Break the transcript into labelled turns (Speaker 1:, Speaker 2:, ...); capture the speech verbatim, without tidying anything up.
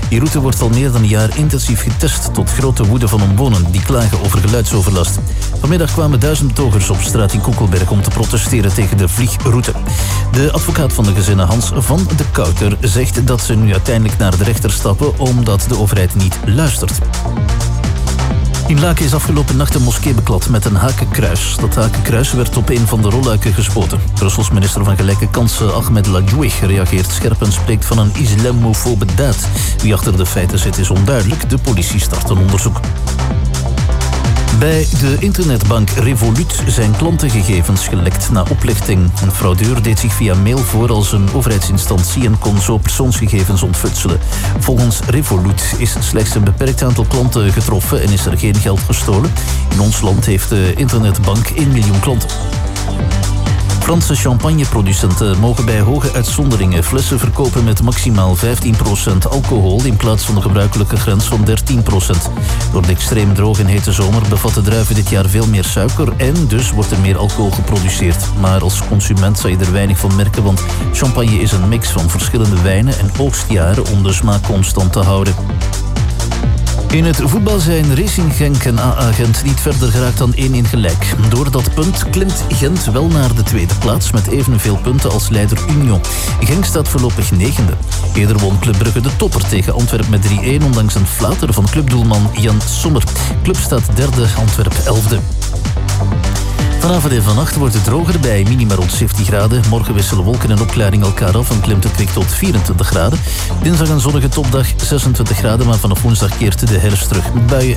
Speaker 1: Die route wordt al meer dan een jaar intensief getest, tot grote woede van omwonenden die klagen over geluidsoverlast. Vanmiddag kwamen duizend betogers op straat in Koekelberg om te protesteren tegen de vliegroute. De advocaat van de gezinnen, Hans van de Kouter, zegt dat ze nu uiteindelijk naar de rechter stappen omdat de overheid niet luistert. In Laken is afgelopen nacht een moskee beklad met een hakenkruis. Dat hakenkruis werd op een van de rolluiken gespoten. Brussels minister van Gelijke Kansen Ahmed Ladjouih reageert scherp en spreekt van een islamofobe daad. Wie achter de feiten zit is onduidelijk. De politie start een onderzoek. Bij de internetbank Revolut zijn klantengegevens gelekt na oplichting. Een fraudeur deed zich via mail voor als een overheidsinstantie en kon zo persoonsgegevens ontfutselen. Volgens Revolut is slechts een beperkt aantal klanten getroffen en is er geen geld gestolen. In ons land heeft de internetbank één miljoen klanten. Franse champagneproducenten mogen bij hoge uitzonderingen flessen verkopen met maximaal vijftien procent alcohol in plaats van de gebruikelijke grens van dertien procent. Door de extreem droge en hete zomer bevatten druiven dit jaar veel meer suiker en dus wordt er meer alcohol geproduceerd. Maar als consument zal je er weinig van merken, want champagne is een mix van verschillende wijnen en oogstjaren om de smaak constant te houden. In het voetbal zijn Racing Genk en A A Gent niet verder geraakt dan één een gelijk. Door dat punt klimt Gent wel naar de tweede plaats met evenveel punten als leider Union. Genk staat voorlopig negende. Eerder won Club Brugge de topper tegen Antwerpen met drie een ondanks een flater van clubdoelman Jan Sommer. Club staat derde, Antwerpen elfde. Vanavond en vannacht wordt het droger bij minima rond zeventien graden. Morgen wisselen wolken en opklaring elkaar af en klimt het kwik tot vierentwintig graden. Dinsdag een zonnige topdag, zesentwintig graden, maar vanaf woensdag keert de herfst terug. Buien